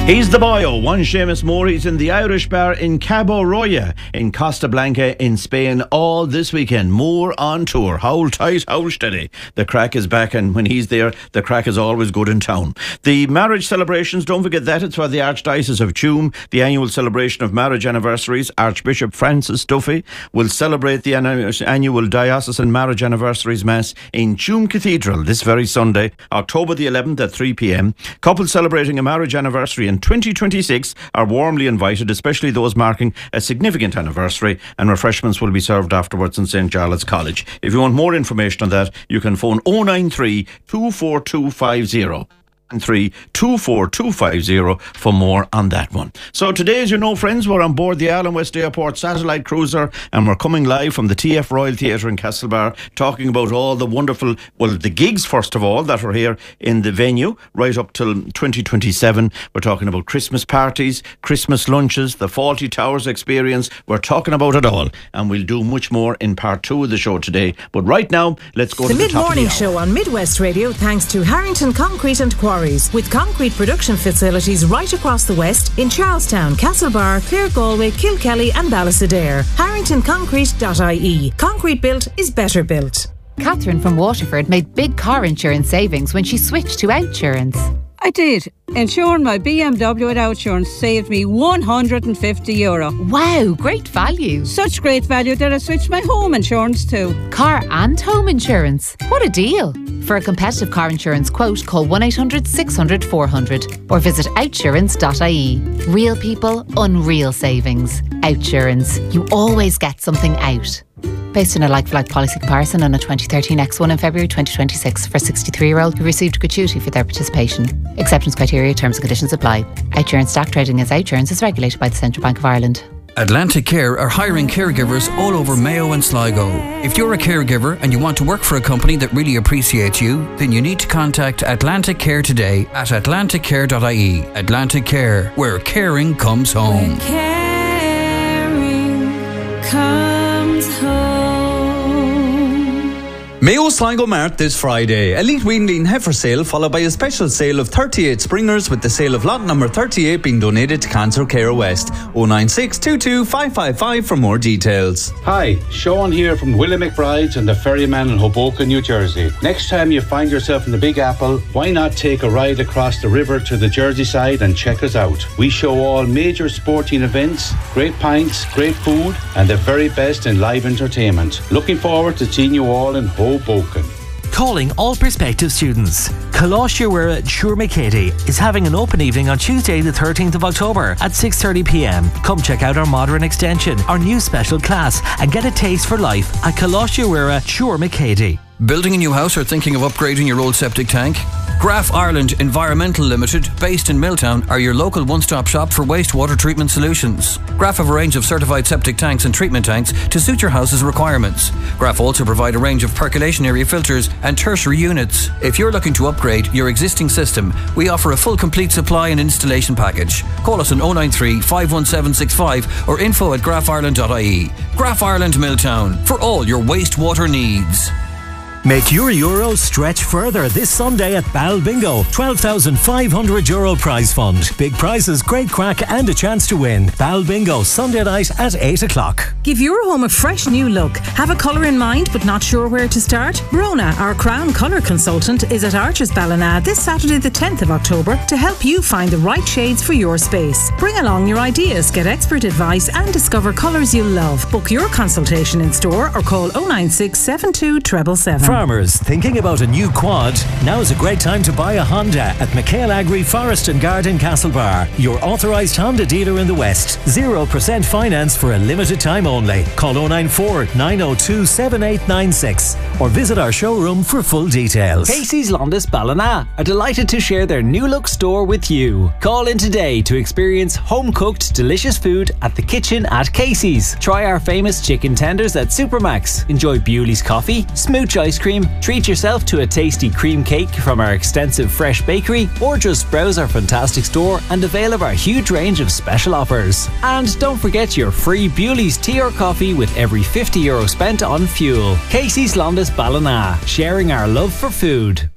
He's the boyo, one Seamus Moore. He's in the Irish bar in Cabo Roya in Costa Blanca in Spain all this weekend. Moore on tour. Hold tight, hold steady. The crack is back, and when he's there, the crack is always good in town. The marriage celebrations, don't forget that. It's for the Archdiocese of Tuam, the annual celebration of marriage anniversaries. Archbishop Francis Duffy will celebrate the annual Diocesan Marriage Anniversaries Mass in Tuam Cathedral this very Sunday, October the 11th at 3 p.m. Couples celebrating a marriage anniversary in 2026 are warmly invited, especially those marking a significant anniversary, and refreshments will be served afterwards in St. Giles College. If you want more information on that, you can phone 093 24250. 24250 for more on that one. So today, as you know, friends, we're on board the Allen West Airport satellite cruiser, and we're coming live from the TF Royal Theatre in Castlebar, talking about all the wonderful, well, the gigs first of all that are here in the venue right up till 2027. We're talking about Christmas parties, Christmas lunches, the Fawlty Towers experience. We're talking about it all, and we'll do much more in part 2 of the show today. But right now, let's go to the top of the hour. Mid-morning show on Midwest Radio, thanks to Harrington Concrete and Quarries, with concrete production facilities right across the West in Charlestown, Castlebar, Clare Galway, Kilkelly and Ballastadair. HarringtonConcrete.ie. Concrete built is better built. Catherine from Waterford made big car insurance savings when she switched to Outsurance. I did. Insuring my BMW with Outsurance saved me €150. Wow, great value. Such great value that I switched my home insurance too. Car and home insurance. What a deal. For a competitive car insurance quote, call 1-800-600-400 or visit outsurance.ie. Real people, unreal savings. Outsurance. You always get something out. Based on a like-for-like policy comparison on a 2013 X1 in February 2026 for a 63-year-old who received gratuity for their participation. Acceptance criteria, terms and conditions apply. Outsurance stock trading as Outsurance is regulated by the Central Bank of Ireland. Atlantic Care are hiring caregivers all over Mayo and Sligo. If you're a caregiver and you want to work for a company that really appreciates you, then you need to contact Atlantic Care today at atlanticcare.ie. Atlantic Care, where caring comes home. Where caring comes home. Mayo Sligo Mart this Friday. Elite Wean Lean Heifer sale followed by a special sale of 38 Springers, with the sale of lot number 38 being donated to Cancer Care West. 096 22 555 for more details. Hi, Sean here from Willie McBride's and the Ferryman in Hoboken, New Jersey. Next time you find yourself in the Big Apple, why not take a ride across the river to the Jersey side and check us out? We show all major sporting events, great pints, great food and the very best in live entertainment. Looking forward to seeing you all in Hoboken. Calling all prospective students. Coláiste Uire Siúrmacéti is having an open evening on Tuesday the 13th of October at 6:30 p.m. Come check out our modern extension, our new special class, and get a taste for life at Coláiste Uire Siúrmacéti. Building a new house or thinking of upgrading your old septic tank? Graf Ireland Environmental Limited, based in Milltown, are your local one-stop shop for wastewater treatment solutions. Graf have a range of certified septic tanks and treatment tanks to suit your house's requirements. Graf also provide a range of percolation area filters and tertiary units. If you're looking to upgrade your existing system, we offer a full complete supply and installation package. Call us on 093 51765 or info@grafireland.ie. Graf Ireland Milltown, for all your wastewater needs. Make your Euro stretch further this Sunday at Bal Bingo. €12,500 prize fund. Big prizes, great crack and a chance to win. Bal Bingo, Sunday night at 8 o'clock. Give your home a fresh new look. Have a colour in mind but not sure where to start? Rona, our Crown Colour Consultant, is at Arches Ballina this Saturday the 10th of October to help you find the right shades for your space. Bring along your ideas, get expert advice and discover colours you love. Book your consultation in store or call 096 72 777. Farmers thinking about a new quad? Now's a great time to buy a Honda at McHale Agri Forest and Garden Castlebar, your authorised Honda dealer in the West. 0% finance for a limited time only. Call 094 902 7896 or visit our showroom for full details. Casey's Londis Ballina are delighted to share their new look store with you. Call in today to experience home-cooked delicious food at the kitchen at Casey's. Try our famous chicken tenders at Supermax. Enjoy Bewley's coffee, smooch ice cream, treat yourself to a tasty cream cake from our extensive fresh bakery, or just browse our fantastic store and avail of our huge range of special offers. And don't forget your free Bewley's tea or coffee with every €50 spent on fuel. Casey's Londis Ballina, sharing our love for food.